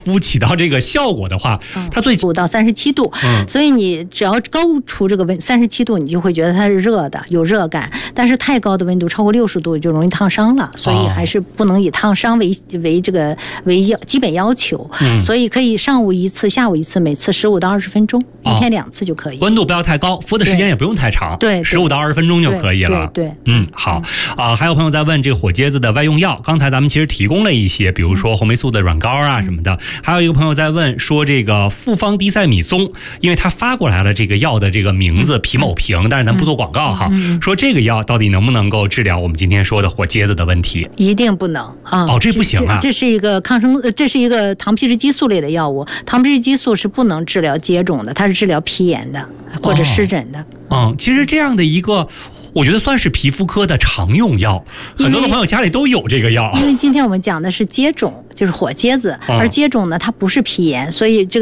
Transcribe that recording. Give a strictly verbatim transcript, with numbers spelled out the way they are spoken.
不起到这个效果的话， 嗯、 它最五到三十七度，嗯，所以你只要高出这个温三十七度，你就会觉得它是热的，有热感。但是太高的温度超过六十度就容易烫伤了，所以还是不能以烫伤为为这个为要基本要求。嗯，所以可以上午一次，下午一次，每次十五到二十分钟，一天两次就可以。 温度不要太高，敷的时间也不用太长， 对， 十五到二十分钟就可以了。 对，对对嗯，好啊、呃。还有朋友在问这个火疖子的外用药，刚才咱们其实提供了一些，比如说红霉素的软膏啊什么的。嗯、还有一个朋友在问说这个复方地塞米松，因为他发过来了这个药的这个名字皮某平，但是咱不做广告哈，嗯嗯、说这个药到底能不能够治疗我们今天说的火疖子的问题？ 一定不能啊！ 哦，这不行啊！ 这, 这是一个抗生，这是一个糖皮质激素类的药物，糖皮质激素是不能治疗疖肿的，它是治疗皮炎的或者湿疹的。 哦、嗯，其实这样的一个。我觉得算是皮肤科的常用药，很多的朋友家里都有这个药。 因为今天我们讲的是疖肿，就是火疖子，而疖肿呢，它不是皮炎，所以这个。